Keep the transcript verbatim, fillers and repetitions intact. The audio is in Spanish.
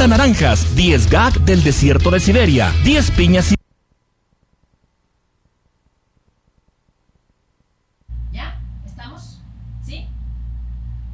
treinta naranjas, diez G A C del desierto de Siberia, diez piñas y